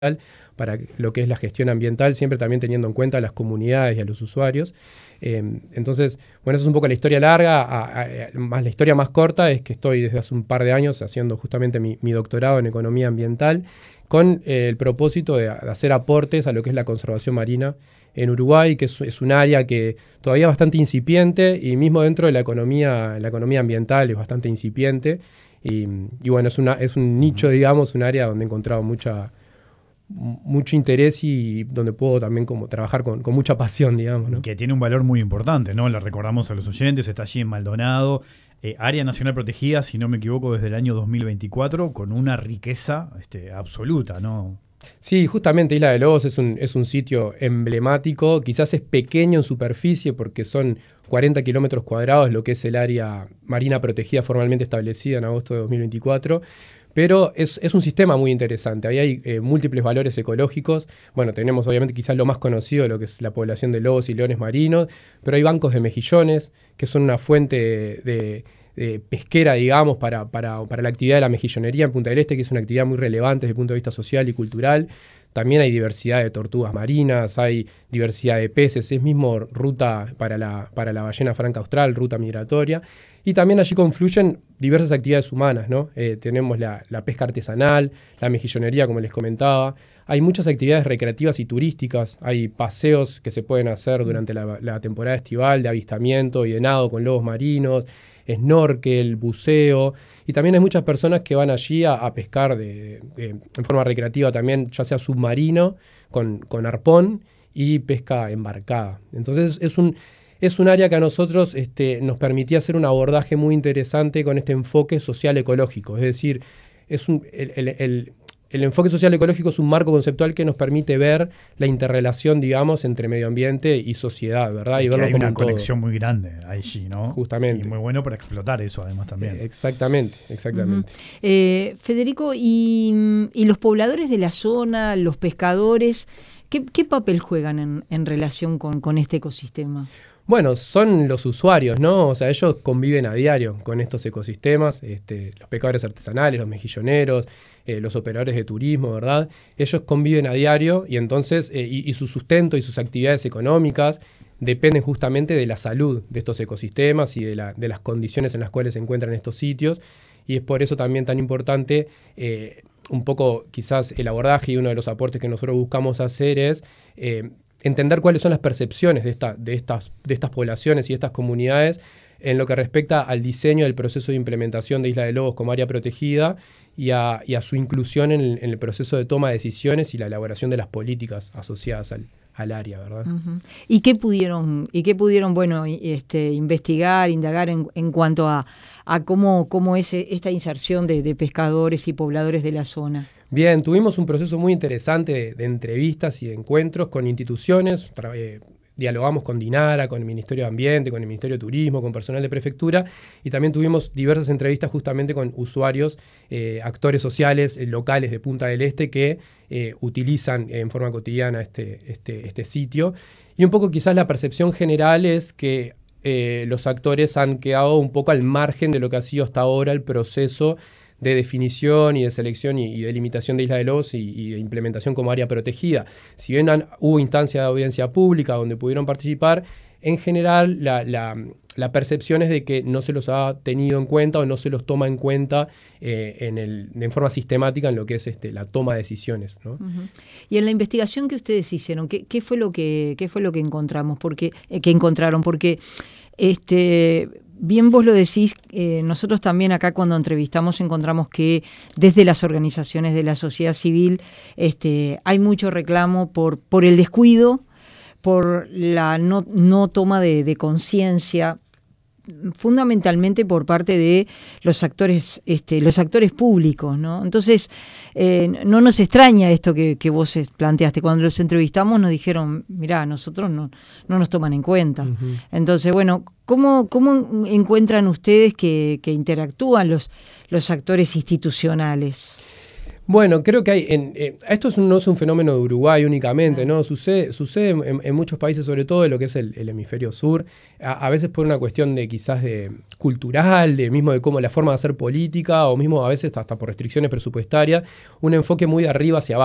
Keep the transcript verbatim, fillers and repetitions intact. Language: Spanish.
para lo que es la gestión ambiental, siempre también teniendo en cuenta a las comunidades y a los usuarios. Eh, entonces, bueno, eso es un poco la historia larga. A, a, más la historia más corta es que estoy desde hace un par de años haciendo justamente mi, mi doctorado en economía ambiental con eh, el propósito de, de hacer aportes a lo que es la conservación marina en Uruguay, que es, es un área que todavía es bastante incipiente y mismo dentro de la economía, la economía ambiental es bastante incipiente. Y, y bueno, es, una, es un nicho, digamos, un área donde he encontrado mucha... mucho interés y donde puedo también como trabajar con, con mucha pasión, digamos, ¿no? Que tiene un valor muy importante, ¿no? Le recordamos a los oyentes, está allí en Maldonado, eh, área nacional protegida, si no me equivoco, desde el año dos mil veinticuatro, con una riqueza este, absoluta, ¿no? Sí, justamente Isla de Lobos es un, es un sitio emblemático, quizás es pequeño en superficie porque son cuarenta kilómetros cuadrados lo que es el área marina protegida formalmente establecida en agosto de dos mil veinticuatro, pero es, es un sistema muy interesante. Ahí hay eh, múltiples valores ecológicos. Bueno, tenemos obviamente quizás lo más conocido, lo que es la población de lobos y leones marinos, pero hay bancos de mejillones, que son una fuente de, de, de pesquera, digamos, para, para, para la actividad de la mejillonería en Punta del Este, que es una actividad muy relevante desde el punto de vista social y cultural. También hay diversidad de tortugas marinas, hay diversidad de peces, es mismo ruta para la, para la ballena franca austral, ruta migratoria. Y también allí confluyen diversas actividades humanas, ¿no? Eh, tenemos la, la pesca artesanal, la mejillonería, como les comentaba. Hay muchas actividades recreativas y turísticas. Hay paseos que se pueden hacer durante la, la temporada estival de avistamiento y de nado con lobos marinos, snorkel, buceo. Y también hay muchas personas que van allí a, a pescar de, de, en forma recreativa también, ya sea submarino, con, con arpón y pesca embarcada. Entonces es un... Es un área que a nosotros este, nos permitía hacer un abordaje muy interesante con este enfoque social ecológico. Es decir, es un, el, el, el, el enfoque social ecológico es un marco conceptual que nos permite ver la interrelación, digamos, entre medio ambiente y sociedad, ¿verdad? Y, y verlo hay como una un todo. conexión muy grande allí, ¿no? Justamente. Y muy bueno para explotar eso, además, también. Eh, exactamente, exactamente. Uh-huh. eh, Federico, y, y los pobladores de la zona, los pescadores, ¿qué, qué papel juegan en, en relación con, con este ecosistema? Bueno, son los usuarios, ¿no? O sea, ellos conviven a diario con estos ecosistemas, este, los pescadores artesanales, los mejilloneros, eh, los operadores de turismo, ¿verdad? Ellos conviven a diario y entonces, eh, y, y su sustento y sus actividades económicas dependen justamente de la salud de estos ecosistemas y de, la, de las condiciones en las cuales se encuentran estos sitios. Y es por eso también tan importante eh, un poco quizás el abordaje, y uno de los aportes que nosotros buscamos hacer es eh, entender cuáles son las percepciones de, esta, de, estas, de estas poblaciones y estas comunidades en lo que respecta al diseño del proceso de implementación de Isla de Lobos como área protegida y a, y a su inclusión en el, en el proceso de toma de decisiones y la elaboración de las políticas asociadas al, al área, ¿verdad? Uh-huh. ¿Y qué pudieron, y qué pudieron bueno, este, investigar, indagar en, en cuanto a, a cómo, cómo es esta inserción de, de pescadores y pobladores de la zona? Bien, tuvimos un proceso muy interesante de, de entrevistas y de encuentros con instituciones. Tra- eh, dialogamos con DINARA, con el Ministerio de Ambiente, con el Ministerio de Turismo, con personal de prefectura, y también tuvimos diversas entrevistas justamente con usuarios, eh, actores sociales eh, locales de Punta del Este que eh, utilizan en forma cotidiana este, este, este sitio. Y un poco quizás la percepción general es que eh, los actores han quedado un poco al margen de lo que ha sido hasta ahora el proceso de definición y de selección y, y de limitación de Isla de Lobos y, y de implementación como área protegida. Si bien han, hubo instancias de audiencia pública donde pudieron participar, en general la, la, la percepción es de que no se los ha tenido en cuenta o no se los toma en cuenta eh, en, el, en forma sistemática en lo que es este, la toma de decisiones, ¿no? Uh-huh. Y en la investigación que ustedes hicieron, ¿qué, qué fue lo que qué fue lo que encontramos? Porque eh, que encontraron, porque este bien vos lo decís, eh, nosotros también acá cuando entrevistamos encontramos que desde las organizaciones de la sociedad civil este, hay mucho reclamo por, por el descuido, por la no, no toma de, de conciencia, fundamentalmente por parte de los actores, este, los actores públicos, ¿no? Entonces, eh, no nos extraña esto que, que vos planteaste. Cuando los entrevistamos nos dijeron, mirá, nosotros no, no nos toman en cuenta. Uh-huh. Entonces, bueno, ¿cómo, cómo encuentran ustedes que, que interactúan los, los actores institucionales? Bueno, creo que hay, en, eh, esto es un, no es un fenómeno de Uruguay únicamente, ¿no? Sucede, sucede en, en muchos países, sobre todo de lo que es el, el hemisferio sur, a, a veces por una cuestión de quizás de cultural, de mismo de cómo la forma de hacer política, o mismo a veces hasta por restricciones presupuestarias, un enfoque muy de arriba hacia abajo.